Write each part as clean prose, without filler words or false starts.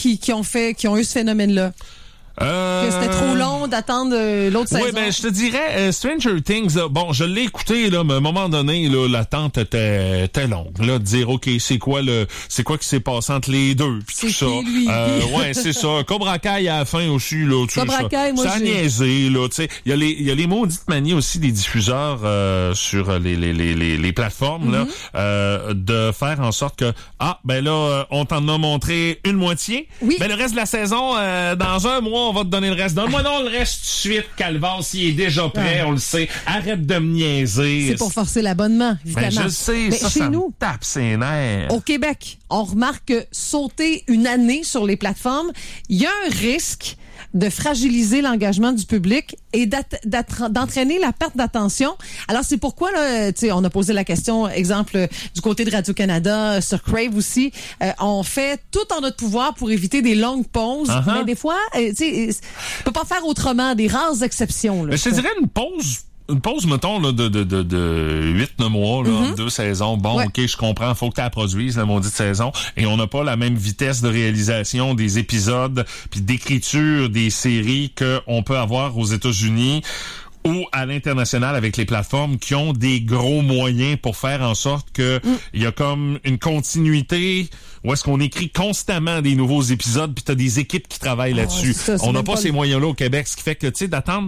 qui ont eu ce phénomène-là? Que c'était trop long d'attendre l'autre saison. Oui, ben je te dirais Stranger Things, là, bon, je l'ai écouté là, mais à un moment donné là, l'attente était longue là, de dire OK, c'est quoi qui s'est passé entre les deux puis tout ça. Lui? Ouais, c'est ça. Cobra Kai à la fin aussi là, tu sais, Cobra Kai, moi ça a niaisé là, tu sais, il y a les maudites manies aussi des diffuseurs sur les plateformes là, de faire en sorte que ben là on t'en a montré une moitié, ben le reste de la saison dans un mois on va te donner le reste. Donne-moi non le reste tout de suite, Calvas, il est déjà prêt, on le sait. Arrête de me niaiser. C'est pour forcer l'abonnement, évidemment. Ben, je sais, mais ça chez nous, me tape ses nerfs. Au Québec, on remarque que sauter une année sur les plateformes, il y a un risque de fragiliser l'engagement du public et d'entraîner la perte d'attention. Alors, c'est pourquoi, là, tu sais, on a posé la question, exemple, du côté de Radio-Canada, sur Crave aussi, on fait tout en notre pouvoir pour éviter des longues pauses, mais des fois, tu sais, on peut pas faire autrement, des rares exceptions. Là, je te dirais une pause, mettons, là, de 8-9 mois, là, 2 saisons. Bon, OK, je comprends, faut que tu la produises, la maudite saison. Et on n'a pas la même vitesse de réalisation des épisodes puis d'écriture des séries qu'on peut avoir aux États-Unis ou à l'international avec les plateformes qui ont des gros moyens pour faire en sorte que il y a comme une continuité où est-ce qu'on écrit constamment des nouveaux épisodes puis t'as des équipes qui travaillent là-dessus. On n'a pas ces moyens-là au Québec, ce qui fait que, tu sais, d'attendre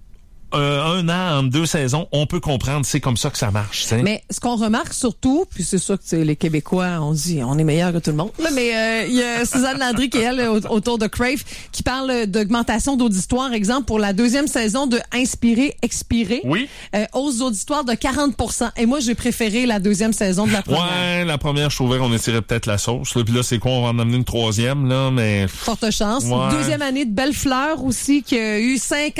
un an entre 2 saisons, on peut comprendre, c'est comme ça que ça marche. T'sais. Mais ce qu'on remarque surtout, puis c'est sûr que les Québécois, on dit, on est meilleur que tout le monde. Là, mais il y a Suzanne Landry qui est elle autour de Crave, qui parle d'augmentation d'auditoire, exemple pour la 2e saison de Inspirer, Expirer. Oui. Hausse d'auditoire de 40%. Et moi, j'ai préféré la 2e saison de la première. Ouais, la première, je trouvais qu'on étirait peut-être la sauce. Puis là, c'est quoi, on va en amener une 3e là, mais forte chance. Ouais. 2e année de Belle Fleur aussi, qui a eu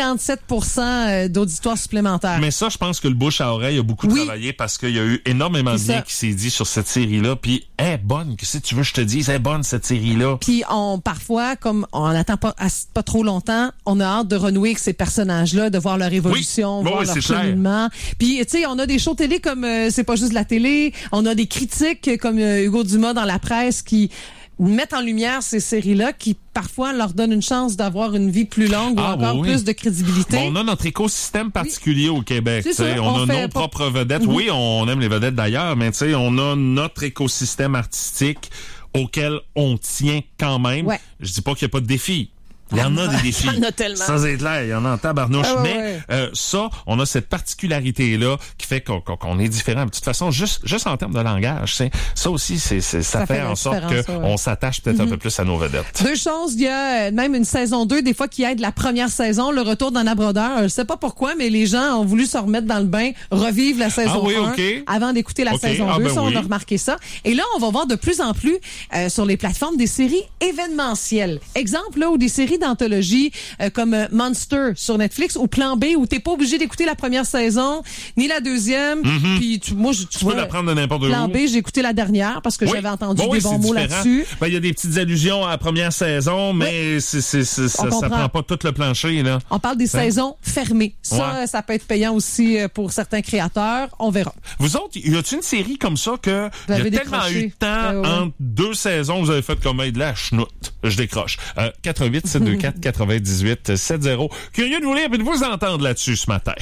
57% d'auditoire supplémentaire. Mais ça, je pense que le bouche à oreille a beaucoup travaillé parce qu'il y a eu énormément de bien qui s'est dit sur cette série-là. Puis, elle est bonne. Qu'est-ce que tu veux que je te dise? Elle est bonne, cette série-là. Puis, parfois, comme on n'attend pas trop longtemps, on a hâte de renouer avec ces personnages-là, de voir leur évolution, voir leur cheminement. Puis, tu sais, on a des shows télé comme c'est pas juste la télé. On a des critiques comme Hugo Dumas dans la presse qui mettent en lumière ces séries-là qui parfois leur donnent une chance d'avoir une vie plus longue ou encore plus de crédibilité. Bon, on a notre écosystème particulier au Québec. On a nos propres vedettes. Oui, on aime les vedettes d'ailleurs, mais on a notre écosystème artistique auquel on tient quand même. Ouais. Je dis pas qu'il n'y a pas de défis. Il y en a des défis. Il y en a tellement. Sans être là, il y en a en tabarnouche. Mais ça, on a cette particularité-là qui fait qu'on est différent. De toute façon, juste en termes de langage, ça aussi, ça fait en sorte qu'on s'attache peut-être un peu plus à nos vedettes. 2 choses, il y a même une saison 2, des fois, qui aide la première saison, le retour d'un abordeur. Je sais pas pourquoi, mais les gens ont voulu se remettre dans le bain, revivre la saison 1 avant d'écouter la saison 2. On a remarqué ça. Et là, on va voir de plus en plus sur les plateformes des séries événementielles. Exemple, là, où des séries d'anthologie comme Monster sur Netflix ou Plan B où t'es pas obligé d'écouter la première saison ni la 2e. Puis tu peux la prendre de n'importe où. Plan B, j'ai écouté la dernière parce que j'avais entendu des bons mots là-dessus. Il y a des petites allusions à la première saison, mais ça prend pas tout le plancher là. On parle des saisons fermées. Ça peut être payant aussi pour certains créateurs. On verra. Vous autres, y a-t-il une série comme ça que il y a tellement eu de temps entre 2 saisons, vous avez fait comme de la chenoute. Je décroche. 88 724 98 70. Curieux de vous lire et de vous entendre là-dessus ce matin.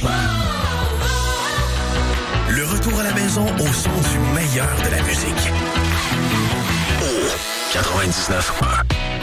Le retour à la maison au son du meilleur de la musique. 99.1